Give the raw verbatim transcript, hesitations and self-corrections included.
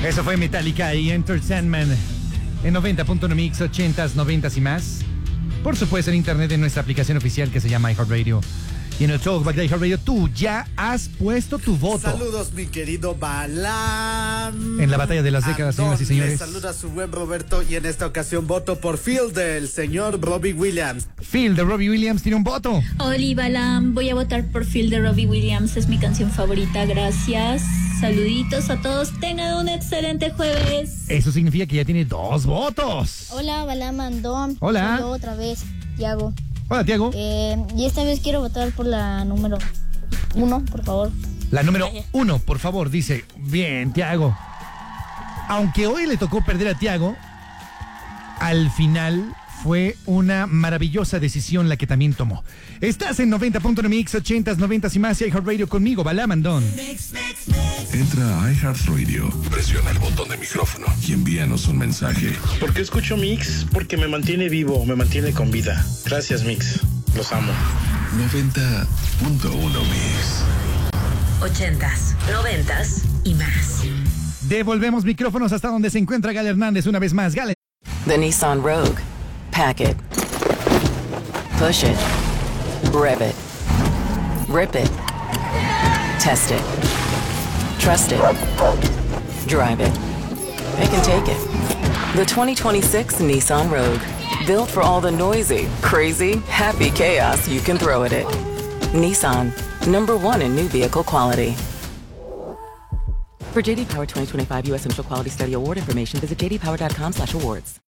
Eso fue Metallica y Enter Sandman en noventa punto uno Mix, ochentas, noventas y más. Por supuesto en internet en nuestra aplicación oficial que se llama iHeartRadio. Y en el Talkback de iHeartRadio tú ya has puesto tu voto. Saludos, mi querido Balam. En la batalla de las décadas, señoras y señores. Saluda a su buen Roberto y en esta ocasión voto por Phil del señor Robbie Williams. Phil de Robbie Williams tiene un voto. Oli Balam, voy a votar por Phil de Robbie Williams, es mi canción favorita, gracias. Saluditos a todos, tengan un excelente jueves. Eso significa que ya tiene dos votos. Hola, Balam Andón. Hola. Soy yo otra vez, Tiago. Hola, Tiago. Eh, y esta vez quiero votar por la número uno, por favor. La número uno, por favor, dice. Bien, Tiago. Aunque hoy le tocó perder a Tiago, al final fue una maravillosa decisión la que también tomó. Estás en noventa punto uno Mix, ochentas, noventas y más y iHeartRadio conmigo, Balam Andón. Entra a iHeartRadio, presiona el botón de micrófono y envíanos un mensaje. ¿Por qué escucho Mix? Porque me mantiene vivo, me mantiene con vida. Gracias, Mix. Los amo. noventa punto uno Mix. Ochentas, noventas y más. Devolvemos micrófonos hasta donde se encuentra Gale Hernández una vez más. Gale. The Nissan Rogue. Pack it. Push it. Rev it. Rip it. Test it. Trust it. Drive it. They can take it. The twenty twenty-six Nissan Rogue. Built for all the noisy, crazy, happy chaos you can throw at it. Nissan. Number one in new vehicle quality. For J D Power twenty twenty-five U S Initial Quality Study Award information, visit j d power dot com slash awards.